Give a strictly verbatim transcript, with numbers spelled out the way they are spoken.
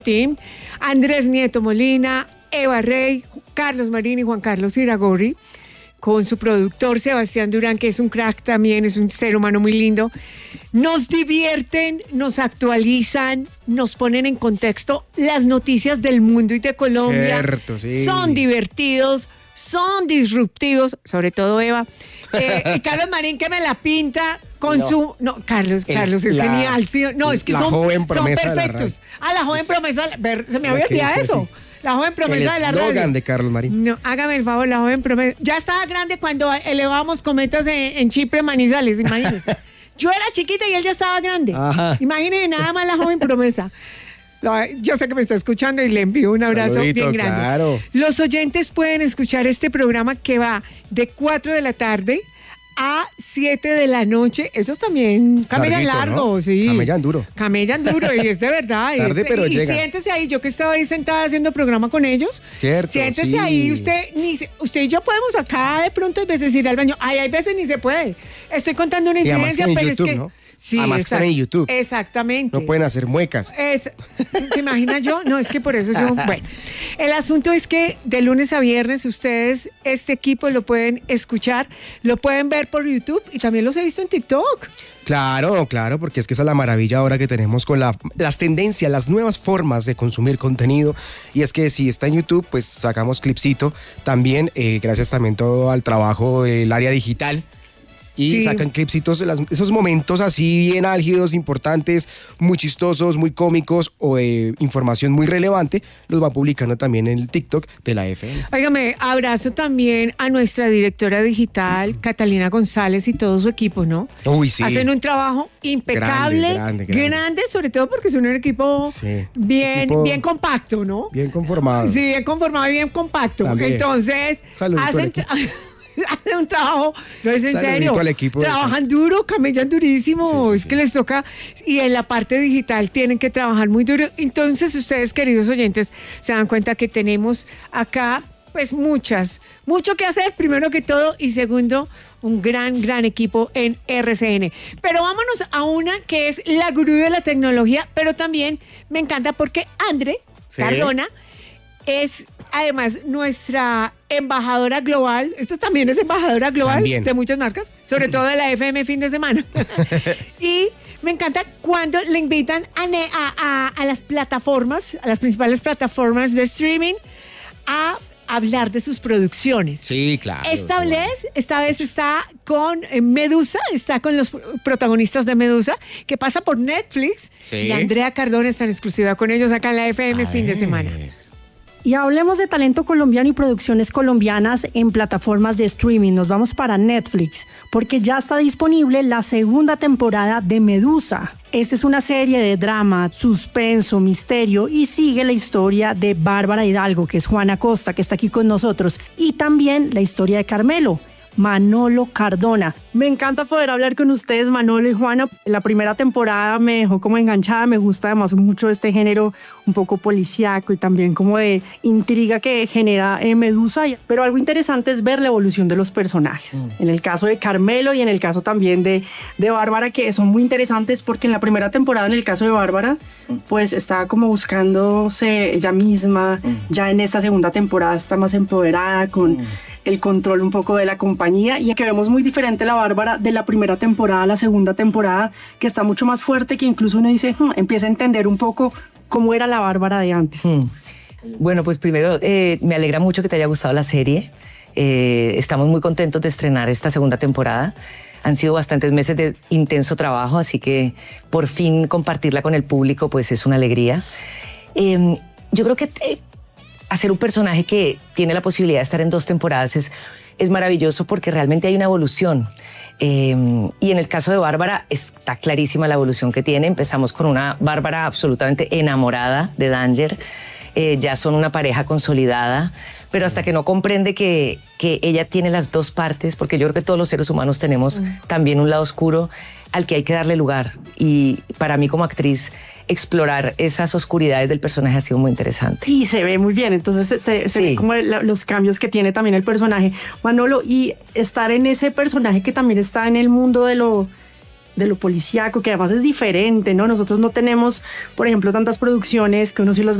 Team, Andrés Nieto Molina, Eva Rey, Carlos Marín y Juan Carlos Iragorri, con su productor Sebastián Durán, que es un crack también, es un ser humano muy lindo. Nos divierten, nos actualizan, nos ponen en contexto las noticias del mundo y de Colombia. Cierto, sí. Son divertidos, son disruptivos, sobre todo Eva. Eh, y Carlos Marín, que me la pinta con no. su... No, Carlos, Carlos es la, genial. Sí, no, es que son, son perfectos. Ah, la joven promesa, ver, se me había olvidado eso. Sí. La joven promesa el de la radio. El eslogan de Carlos Marín. No, hágame el favor, la joven promesa. Ya estaba grande cuando elevamos cometas en, en Chipre, Manizales, imagínense. Yo era chiquita y él ya estaba grande. Ajá. Imagínense nada más la joven promesa. Yo sé que me está escuchando y le envío un abrazo Saludito, bien grande. Claro. Los oyentes pueden escuchar este programa que va de cuatro de la tarde a siete de la noche. Esos también camellan Larguito, largo, ¿no? sí. Camellan duro. Camellan duro y es de verdad. Tarde, es, pero y llega. Siéntese ahí, yo que estaba ahí sentada haciendo programa con ellos. Cierto, Siéntese sí. ahí, usted ni se, usted y yo podemos acá de pronto a veces ir al baño. Ay, hay veces ni se puede. Estoy contando una incidencia, pero YouTube, es que... ¿no? Sí, además exact, están en YouTube. Exactamente. No pueden hacer muecas. Es, ¿se imagina yo? No, es que por eso yo... Bueno, el asunto es que de lunes a viernes ustedes, este equipo lo pueden escuchar, lo pueden ver por YouTube y también los he visto en TikTok. Claro, claro, porque es que esa es la maravilla ahora que tenemos con la, las tendencias, las nuevas formas de consumir contenido. Y es que si está en YouTube, pues sacamos clipsito. También, eh, gracias también todo al trabajo del área digital. Y sí. sacan clipsitos, esos momentos así bien álgidos, importantes, muy chistosos, muy cómicos o de información muy relevante, los van publicando también en el TikTok de la F M. Óigame, abrazo también a nuestra directora digital, Catalina González y todo su equipo, ¿no? Uy, sí. Hacen un trabajo impecable, grande, grande, grande. grande sobre todo porque son un equipo sí. bien, equipo bien compacto, ¿no? Bien conformado. Sí, bien conformado y bien compacto. También. Entonces, Saludito hacen... hacen un trabajo, no es en Saludito serio, al equipo trabajan de... duro, camellan durísimo, sí, sí, es sí. que les toca, y en la parte digital tienen que trabajar muy duro. Entonces ustedes, queridos oyentes, se dan cuenta que tenemos acá pues muchas, mucho que hacer, primero que todo, y segundo, un gran, gran equipo en R C N. Pero vámonos a una que es la gurú de la tecnología, pero también me encanta porque André ¿Sí? Cardona es además nuestra embajadora global. Esta también es embajadora global también. De muchas marcas, sobre todo de la F M fin de semana. Y me encanta cuando le invitan a, a, a, a las plataformas, a las principales plataformas de streaming, a hablar de sus producciones. Sí, claro. Esta vez, esta vez está con Medusa, está con los protagonistas de Medusa, que pasa por Netflix. Sí. Y Andrea Cardona está en exclusiva con ellos acá en la F M Ay. Fin de semana. Y hablemos de talento colombiano y producciones colombianas en plataformas de streaming. Nos vamos para Netflix, porque ya está disponible la segunda temporada de Medusa. Esta es una serie de drama, suspenso, misterio y sigue la historia de Bárbara Hidalgo, que es Juana Costa, que está aquí con nosotros, y también la historia de Carmelo, Manolo Cardona. Me encanta poder hablar con ustedes, Manolo y Juana. La primera temporada me dejó como enganchada, me gusta además mucho este género un poco policíaco y también como de intriga que genera eh, Medusa, pero algo interesante es ver la evolución de los personajes. Mm. En el caso de Carmelo y en el caso también de, de Bárbara, que son muy interesantes porque en la primera temporada, en el caso de Bárbara, mm. pues estaba como buscándose ella misma, mm. ya en esta segunda temporada está más empoderada con... Mm. el control un poco de la compañía, y que vemos muy diferente la Bárbara de la primera temporada a la segunda temporada, que está mucho más fuerte, que incluso uno dice, hmm, empieza a entender un poco cómo era la Bárbara de antes. Hmm. Bueno, pues primero eh, me alegra mucho que te haya gustado la serie. Eh, estamos muy contentos de estrenar esta segunda temporada. Han sido bastantes meses de intenso trabajo, así que por fin compartirla con el público pues es una alegría. Eh, yo creo que te, hacer un personaje que tiene la posibilidad de estar en dos temporadas es, es maravilloso porque realmente hay una evolución. Eh, y en el caso de Bárbara está clarísima la evolución que tiene. Empezamos con una Bárbara absolutamente enamorada de Danger. Eh, ya son una pareja consolidada, pero hasta que no comprende que, que ella tiene las dos partes, porque yo creo que todos los seres humanos tenemos mm. también un lado oscuro al que hay que darle lugar. Y para mí como actriz, explorar esas oscuridades del personaje ha sido muy interesante. Y se ve muy bien, entonces se, se, se sí. ve como la, los cambios que tiene también el personaje. Manolo, y estar en ese personaje que también está en el mundo de lo, de lo policíaco, que además es diferente, ¿no? Nosotros no tenemos, por ejemplo, tantas producciones que uno sí las